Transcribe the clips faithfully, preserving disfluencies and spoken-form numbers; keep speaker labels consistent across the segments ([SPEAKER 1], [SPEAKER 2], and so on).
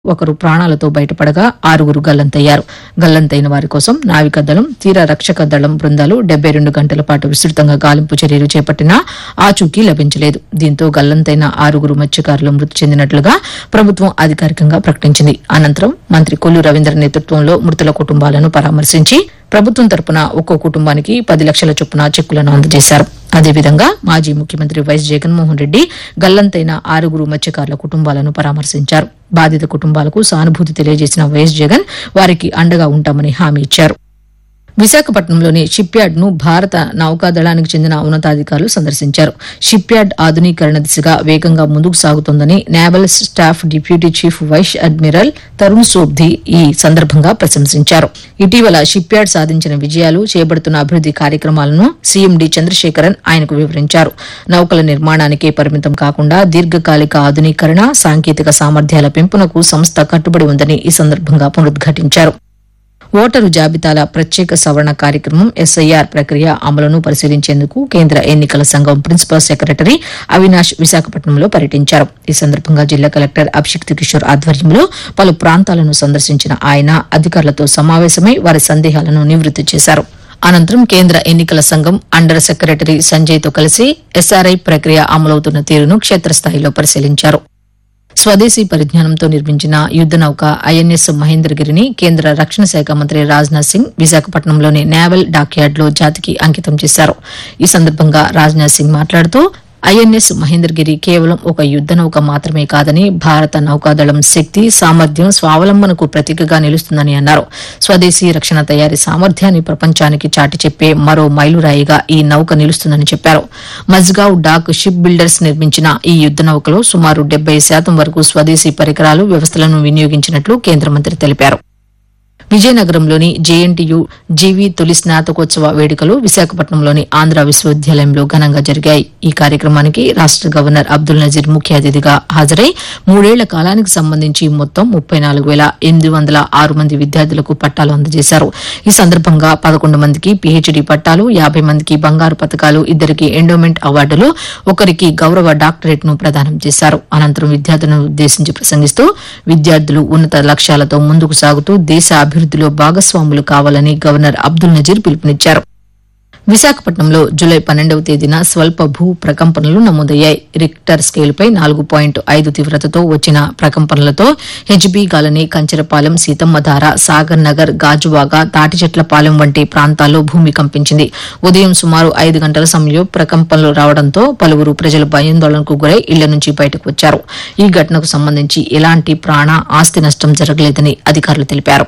[SPEAKER 1] ఒకరు ప్రాణాలతో బయటపడగా ఆరుగురు గల్లంతయ్యారు. గల్లంతైన వారి కోసం నావికాదళం, తీర రక్షక దళం బృందాలు డెబ్బై రెండు గంటల పాటు విస్తృతంగా గాలింపు చర్యలు చేపట్టినా ఆచూకీ లభించలేదు. దీంతో గల్లంతైన ఆరుగురు మత్స్యకారులు మృతి చెందినట్లుగా ప్రభుత్వం అధికారికంగా ప్రకటించింది. అనంతరం మంత్రి కొల్లు రవీంద్ర నేతృత్వంలో మృతుల కుటుంబాలను పరామర్శించి ప్రభుత్వం తరపున ఒక్కో కుటుంబానికి పది లక్షల చొప్పున చెక్కులను అందజేశారు. అదేవిధంగా మాజీ ముఖ్యమంత్రి వైఎస్ జగన్మోహన్ రెడ్డి గల్లంతైన ఆరుగురు మత్స్యకారుల కుటుంబాలను పరామర్శించారు. బాధిత కుటుంబాలకు సానుభూతి తెలియజేసిన వైఎస్ జగన్ వారికి అండగా ఉంటామని హామీ ఇచ్చారు. విశాఖపట్నంలోని షిప్ యార్డ్ ను భారత నౌకాదళానికి చెందిన ఉన్నతాధికారులు సందర్శించారు. షిప్ యార్డ్ ఆధునీకరణ దిశగా వేగంగా ముందుకు సాగుతోందని naval staff deputy chief vice admiral Tarun సోబ్ది ఈ సందర్భంగా ప్రశంసించారు. ఇటీవల షిప్ యార్డ్ సాధించిన విజయాలు, చేపడుతున్న అభివృద్ది కార్యక్రమాలను సీఎం డి చంద్రశేఖరన్ ఆయనకు వివరించారు. నౌకల నిర్మాణానికే పరిమితం కాకుండా దీర్ఘకాలిక ఆధునీకరణ, సాంకేతిక సామర్థ్యాల పెంపునకు సంస్థ కట్టుబడి ఉందని ఈ సందర్భంగా పునరుద్ఘాటించారు. ఓటరు జాబితాల ప్రత్యేక సవరణ కార్యక్రమం ఎస్ఐఆర్ ప్రక్రియ అమలును పరిశీలించేందుకు కేంద్ర ఎన్నికల సంఘం ప్రిన్సిపల్ సెక్రటరీ అవినాష్ విశాఖపట్నంలో పర్యటించారు. ఈ సందర్భంగా జిల్లా కలెక్టర్ అభిషిక్త్ కిషోర్ ఆధ్వర్యంలో పలు ప్రాంతాలను సందర్శించిన ఆయన అధికారులతో సమావేశమై వారి సందేహాలను నివృత్తి చేశారు. అనంతరం కేంద్ర ఎన్నికల సంఘం అండర్ సెక్రటరీ సంజయ్ తో కలిసి ఎస్ఆర్ఐ ప్రక్రియ అమలవుతున్న తీరును క్షేత్రస్థాయిలో పరిశీలించారు. స్వదేశీ పరిజ్ఞానంతో నిర్మించిన యుద్ద నౌక ఐఎన్ఎస్ మహేంద్రగిరిని కేంద్ర రక్షణ శాఖ మంత్రి రాజ్నాథ్ సింగ్ విశాఖపట్నంలోని నేవల్ డాక్యార్డ్లో జాతికి అంకితం చేశారు. ఈ సందర్భంగా రాజ్నాథ్ సింగ్ మాట్లాడుతూ ఐఎన్ఎస్ మహేంద్రగిరి కేవలం ఒక యుద్ద నౌక మాత్రమే కాదని భారత నౌకాదళం శక్తి, సామర్థ్యం, స్వావలంబనకు ప్రతీకగా నిలుస్తుందని అన్నారు. స్వదేశీ రక్షణ తయారీ సామర్థ్యాన్ని ప్రపంచానికి చాటి చెప్పే మరో మైలురాయిగా ఈ నౌక నిలుస్తుందని చెప్పారు. మజ్గావ్ డాక్ షిప్ బిల్డర్స్ నిర్మించిన ఈ యుద్ద నౌకలో సుమారు డెబ్బై శాతం వరకు స్వదేశీ పరికరాలు, వ్యవస్థలను వినియోగించినట్లు కేంద్ర మంత్రి తెలిపారు. విజయనగరంలోని జేఎన్టీయూ జీవీ తొలి స్నాతకోత్సవ వేడుకలు విశాఖపట్నంలోని ఆంధ్ర విశ్వవిద్యాలయంలో ఘనంగా జరిగాయి. ఈ కార్యక్రమానికి రాష్ట గవర్నర్ అబ్దుల్ నజీర్ ముఖ్య అతిథిగా హాజరై మూడేళ్ల కాలానికి సంబంధించి మొత్తం ముప్పై నాలుగు వేల ఎనిమిది వందల ఆరు మంది విద్యార్థులకు పట్టాలు అందజేశారు. ఈ సందర్భంగా పదకొండు మందికి పీహెచ్డీ పట్టాలు, యాబై మందికి బంగారు పతకాలు, ఇద్దరికి ఎండోమెంట్ అవార్డులు, ఒకరికి గౌరవ డాక్టరేట్ ను ప్రదానం చేశారు. అనంతరం విద్యార్థులను ఉద్దేశించి ప్రసంగిస్తూ విద్యార్థులు ఉన్నత లక్ష్యాలతో ముందుకు సాగుతూ దేశ అభివృద్దిలో భాగస్వాములు కావాలని గవర్నర్ అబ్దుల్ నజీర్ పిలుపునిచ్చారు. విశాఖపట్నంలో జులై పన్నెండవ తేదీన స్వల్ప భూ ప్రకంపనలు నమోదయ్యాయి. రిక్టర్ స్కేలుపై నాలుగు పాయింట్ ఐదు తీవ్రతతో వచ్చిన ప్రకంపనలతో హెచ్బీ గాలని, కంచెరపాలెం, సీతమ్మధార, సాగర్ నగర్, గాజువాక, తాటిచెట్లపాలెం వంటి ప్రాంతాల్లో భూమి కంపించింది. ఉదయం సుమారు ఐదు గంటల సమయంలో ప్రకంపనలు రావడంతో పలువురు ప్రజలు భయాందోళనకు గురై ఇళ్ల నుంచి బయటకు వచ్చారు. ఈ ఘటనకు సంబంధించి ఎలాంటి ప్రాణ, ఆస్తి నష్టం జరగలేదని అధికారులు తెలిపారు.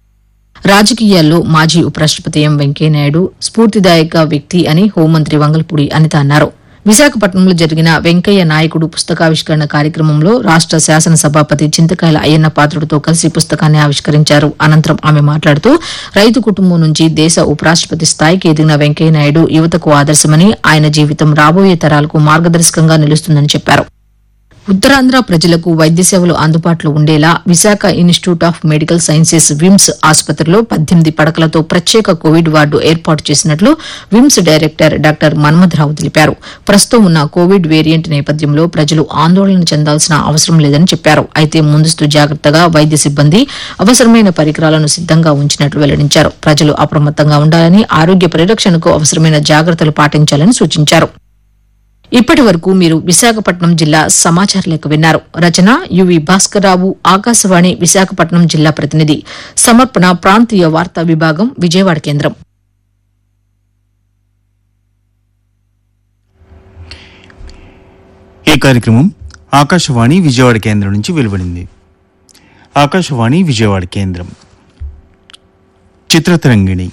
[SPEAKER 1] రాజకీయాల్లో మాజీ ఉపరాష్టపతి ఎం వెంకయ్యనాయుడు స్ఫూర్తిదాయక వ్యక్తి అని హోంమంత్రి వంగల్పూడి అనిత అన్నారు. విశాఖపట్నంలో జరిగిన వెంకయ్య నాయకుడు పుస్తకావిష్కరణ కార్యక్రమంలో రాష్ట శాసనసభాపతి చింతకాయల అయ్యన్న పాత్రుడితో కలిసి పుస్తకాన్ని ఆవిష్కరించారు. అనంతరం ఆమె మాట్లాడుతూ రైతు కుటుంబం నుంచి దేశ ఉపరాష్టపతి స్థాయికి ఎదిగిన వెంకయ్యనాయుడు యువతకు ఆదర్శమని, ఆయన జీవితం రాబోయే తరాలకు మార్గదర్శకంగా నిలుస్తుందని చెప్పారు. ఉత్తరాంధ్ర ప్రజలకు వైద్య సేవలు అందుబాటులో ఉండేలా Visakha institute of medical sciences VIMS ఆసుపత్రిలో పద్దెనిమిది పడకలతో ప్రత్యేక కోవిడ్ వార్డు ఏర్పాటు చేసినట్లు విమ్స్ డైరెక్టర్ డాక్టర్ మన్మథరావు తెలిపారు. ప్రస్తుతం ఉన్న కోవిడ్ వేరియంట్ నేపథ్యంలో ప్రజలు ఆందోళన చెందాల్సిన అవసరం లేదని చెప్పారు. అయితే ముందస్తు జాగ్రత్తగా వైద్య సిబ్బంది అవసరమైన పరికరాలను సిద్దంగా ఉంచినట్లు వెల్లడించారు. ప్రజలు అప్రమత్తంగా ఉండాలని, ఆరోగ్య పరిరక్షణకు అవసరమైన జాగ్రత్తలు పాటించాలని సూచించారు. ఇప్పటి వరకు మీరు విశాఖపట్నం జిల్లా సమాచార లేఖ విన్నారు. రచన యువి భాస్కర్రావు, ఆకాశవాణి విశాఖపట్నం జిల్లా ప్రతినిధి. సమర్పణ ప్రాంతీయ వార్తా విభాగం, విజయవాడ కేంద్రం.
[SPEAKER 2] ఈ కార్యక్రమం ఆకాశవాణి విజయవాడ కేంద్రం నుంచి వెలువడింది. ఆకాశవాణి విజయవాడ కేంద్రం. చిత్రతరంగిణి.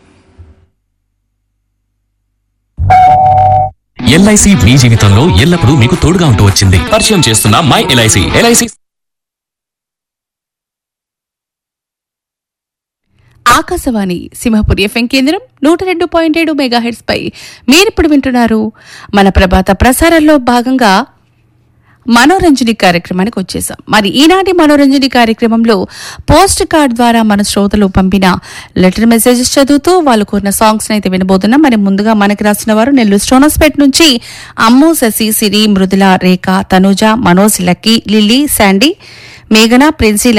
[SPEAKER 3] ఎల్ఐసి మీ జీవితంలో ఎల్లప్పుడూ మీకు తోడుగా ఉంటూ వచ్చింది. పరిచయం చేస్తున్న my LIC. LIC
[SPEAKER 4] Akashvani Simhapuri FM కేంద్రం నూట రెండు పాయింట్ ఏడు మెగాహెర్ట్స్ పై మీరిప్పుడు వింటున్నారు. మన ప్రభాత ప్రసారంలో భాగంగా మనోరంజని కార్యక్రమానికి వచ్చేసాం. మరి ఈనాటి మనోరంజని కార్యక్రమంలో పోస్ట్ కార్డ్ ద్వారా మన శ్రోతలు పంపిన లెటర్ మెసేజెస్ చదువుతూ వాళ్ళు కోరిన సాంగ్స్ అయితే వినబోతున్నాం. మరి ముందుగా మనకి రాసిన వారు నెల్లూరు స్టోనస్పేట్ నుంచి అమ్ము, శశి, సిరి, మృదుల, రేఖ, Tanuja, Manoj, lucky, lily, Sandy, మేఘన, ప్రిన్సీ,